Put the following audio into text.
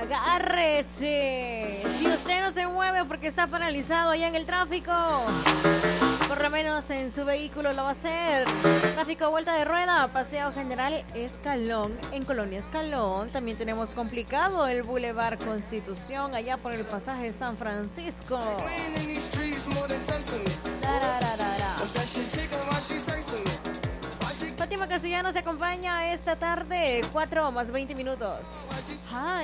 agárrese. Si usted no se mueve porque está paralizado allá en el tráfico, por lo menos en su vehículo lo va a hacer. Tráfico vuelta de rueda, Paseo General Escalón, en Colonia Escalón. También tenemos complicado el Boulevard Constitución, allá por el pasaje San Francisco. Fátima Castellanos se acompaña esta tarde, 4 más 20 minutos. Hi.